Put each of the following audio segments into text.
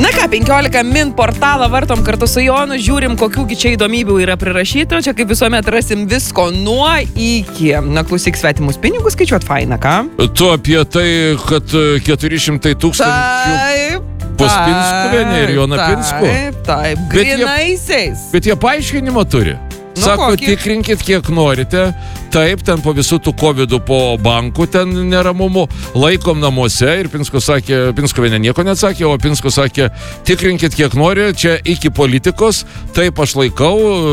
Na ką, 15 min portalą vartom kartu su Jonu, žiūrim, kokių čia įdomybių yra prirašyta. Čia kaip visuomet rasim visko nuo iki. Na, klausyk, svetimus pinigus skaičiuot faina, ką? Tu apie tai, kad 400 000 pas Pinskuvienę ir Joną Pinskų. Taip, grynaisiais. Bet jie paaiškinimo turi. Sako, tikrinkit, kiek norite. Taip, ten po visų tų covidų, po bankų ten neramumų, laikom namuose. Ir Pinskuvienė nieko neatsakė, o Pinskus sakė, tikrinkit, kiek nori, čia iki politikos. Taip, aš laikau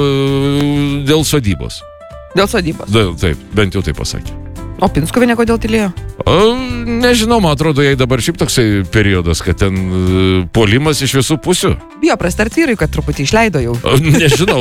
dėl sodybos. Dėl sodybos? Taip, bent jau taip pasakė. O Pinskuvienė kodėl tylėjo? Nežinau, man atrodo, jai dabar šiaip toksai periodas, kad ten puolimas iš visų pusių. Bijo prastart vyrai, kad truputį išleido jau. Nežinau,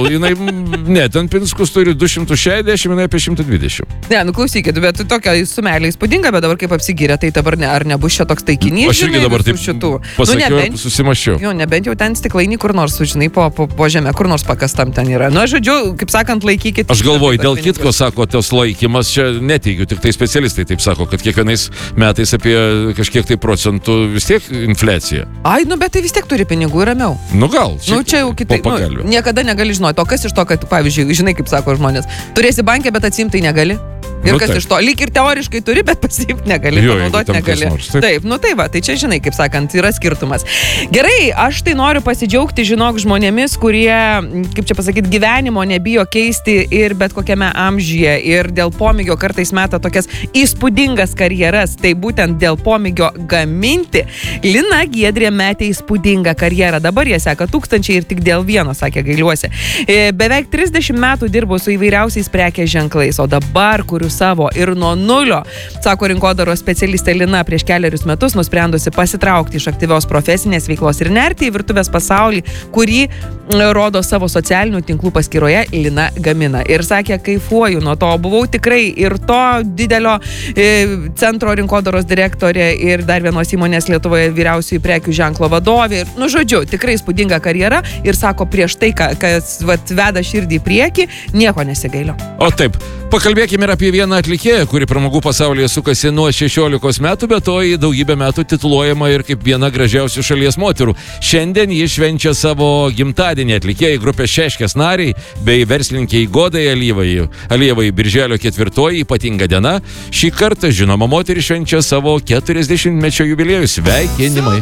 ten Pinskus turi 260, jinai apie 120. Ne, klausykit, bet tokia sumelė įspūdinga, bet dabar kaip apsigyrė, tai dabar ar nebus čia toks taikinys? Aš irgi dabar taip pasakiau ir susimaščiau. Jo, nebent jau ten stiklainį kur nors, žinai, po žemę, kur nors pakastam ten yra. Žodžiu, kaip sakant, laikykit. Aš galvoju, dėl kitko, sako, tas laikymas, čia neteigiu, tik tai specialistai taip sako, kad kiekvienais metais apie kažkiek tai procentų vis tiek infliacija. Bet tai vis tiek turi pinigų ir ramiau. Gal. Čia jau kitaip. Niekada negali žinoti. O kas iš to, kad, pavyzdžiui, žinai, kaip sako žmonės, turėsi bankę, bet atsiimti tai negali. Ir kas iš to? Lyg ir teoriškai turi, bet pasiimti negali, panaudoti negali. Taip, tai va, tai čia, žinai, kaip sakant, yra skirtumas. Gerai, aš tai noriu pasidžiaugti, žinok, žmonėmis, kurie, kaip čia pasakyti, gyvenimo nebijo keisti ir bet kokiame amžiuje. Ir dėl pomėgio kartais meta tokias įspūdingas karjeras. Tai būtent dėl pomėgio gaminti. Lina Giedrė metė įspūdingą karjerą. Dabar jie seka 1000 ir tik dėl vieno, sakė, gailiuosi. Beveik 30 metų dirbau su įvairiausiais prekės ženklais, o dabar kuriu savo ir nuo nulio, sako rinkodaros specialistė Lina, prieš 4 metus nusprendusi pasitraukti iš aktyvios profesinės veiklos ir nerti į virtuvės pasaulį, kurį rodo savo socialinių tinklų paskyroje Lina gamina. Ir sakė, kaifuoju nuo to, buvau tikrai ir to didelio centro rinkodaros direktorė ir dar vienos įmonės Lietuvoje vyriausiųjų prekių ženklo vadovė. Ir, žodžiu, tikrai įspūdinga karjera ir sako, prieš tai, kas veda širdį į priekį, nieko nesigailio. O taip, pakalbėkime ir apie vieną atlikėją, kuri pramogų pasaulyje sukasi nuo 16 metų, bet to į daugybę metų tituluojama ir kaip viena gražiausių šalies moterų. Šiandien ji švenčia savo gimtadienį. Atlikėjai grupės Šeškės nariai bei verslininkiai Godai Alijevai birželio 4 ypatinga diena. Šį kartą žinoma moteris švenčia savo 40-mečio jubiliejų. Sveikinimai.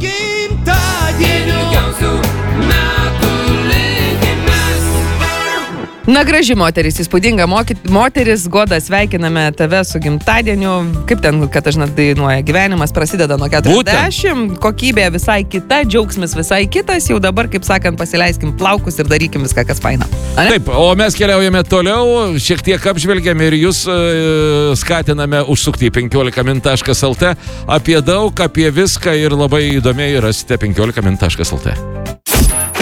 Na, graži moteris, įspūdinga moteris, Goda, sveikiname tave su gimtadieniu. Kaip ten, kad aš dainuoja, gyvenimas prasideda nuo 40, kokybė visai kita, džiaugsmis visai kitas, jau dabar, kaip sakant, pasileiskim plaukus ir darykim viską, kas faina. Taip, o mes keliaujame toliau, šiek tiek apžvelgiame ir jūs skatiname užsukti į 15min.lt. Apie daug, apie viską ir labai įdomiai rasite 15min.lt.